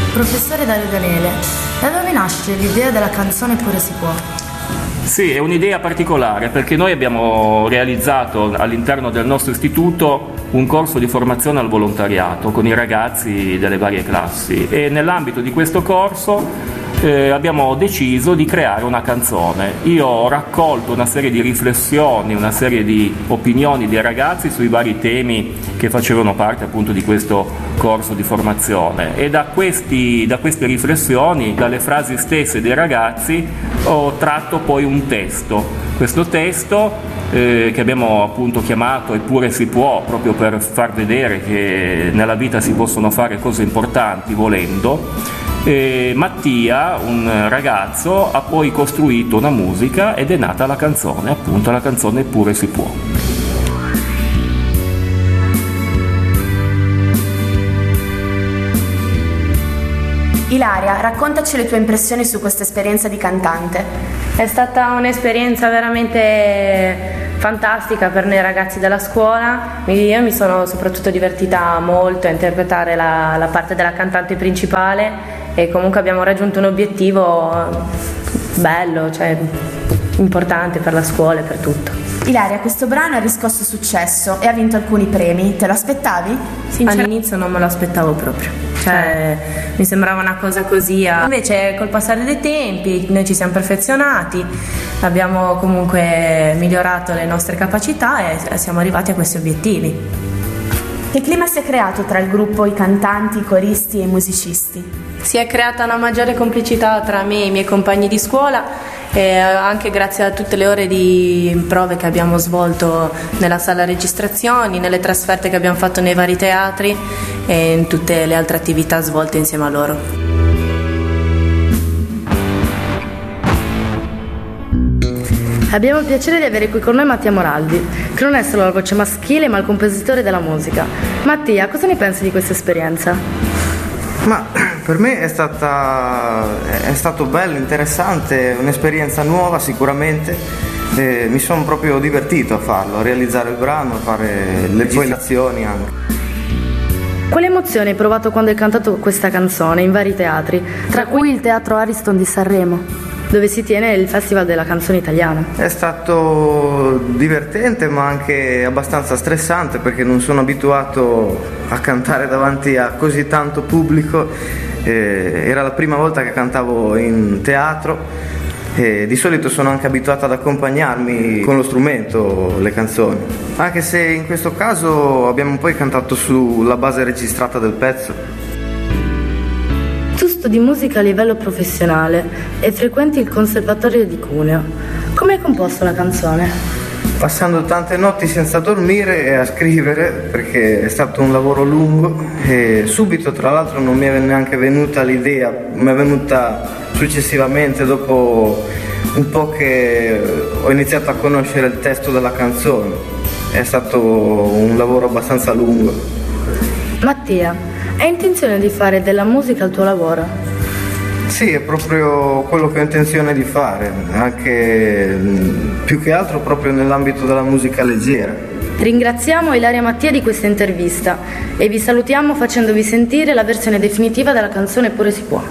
Professore Dario Daniele, da dove nasce l'idea della canzone Pure si può? Sì, è un'idea particolare perché noi abbiamo realizzato all'interno del nostro istituto un corso di formazione al volontariato con i ragazzi delle varie classi e nell'ambito di questo corso abbiamo deciso di creare una canzone. Io ho raccolto una serie di riflessioni, una serie di opinioni dei ragazzi sui vari temi che facevano parte appunto di questo corso di formazione e da queste riflessioni, dalle frasi stesse dei ragazzi, ho tratto poi un testo. Questo testo che abbiamo appunto chiamato Eppure si può, proprio per far vedere che nella vita si possono fare cose importanti volendo. Mattia, un ragazzo, ha poi costruito una musica ed è nata la canzone, appunto la canzone Eppure si può. Ilaria, raccontaci le tue impressioni su questa esperienza di cantante. È stata un'esperienza veramente fantastica per noi ragazzi della scuola. Io mi sono soprattutto divertita molto a interpretare la parte della cantante principale e comunque abbiamo raggiunto un obiettivo bello, cioè importante per la scuola e per tutto. Ilaria, questo brano ha riscosso successo e ha vinto alcuni premi. Te lo aspettavi? All'inizio non me lo aspettavo proprio, cioè mi sembrava una cosa così. Invece col passare dei tempi noi ci siamo perfezionati, abbiamo comunque migliorato le nostre capacità e siamo arrivati a questi obiettivi. Che clima si è creato tra il gruppo, i cantanti, i coristi e i musicisti? Si è creata una maggiore complicità tra me e i miei compagni di scuola e anche grazie a tutte le ore di prove che abbiamo svolto nella sala registrazioni, nelle trasferte che abbiamo fatto nei vari teatri e in tutte le altre attività svolte insieme a loro. Abbiamo il piacere di avere qui con noi Mattia Moraldi, che non è solo la voce maschile ma il compositore della musica. Mattia, cosa ne pensi di questa esperienza? Ma per me è stato bello, interessante, un'esperienza nuova sicuramente. Mi sono proprio divertito a farlo, a realizzare il brano, a fare le registrazioni anche. Quale emozione hai provato quando hai cantato questa canzone in vari teatri, tra cui il Teatro Ariston di Sanremo, dove si tiene il Festival della Canzone Italiana? È stato divertente ma anche abbastanza stressante perché non sono abituato a cantare davanti a così tanto pubblico. Era la prima volta che cantavo in teatro e di solito sono anche abituato ad accompagnarmi con lo strumento le canzoni, anche se in questo caso abbiamo poi cantato sulla base registrata del pezzo. Tu studi musica a livello professionale e frequenti il Conservatorio di Cuneo. Come hai composto la canzone? Passando tante notti senza dormire e a scrivere, perché è stato un lavoro lungo e subito tra l'altro non mi è neanche venuta l'idea, mi è venuta successivamente dopo un po' che ho iniziato a conoscere il testo della canzone. È stato un lavoro abbastanza lungo. Mattia, hai intenzione di fare della musica il tuo lavoro? Sì, è proprio quello che ho intenzione di fare, anche più che altro proprio nell'ambito della musica leggera. Ringraziamo Ilaria Mattia di questa intervista e vi salutiamo facendovi sentire la versione definitiva della canzone Pure si può.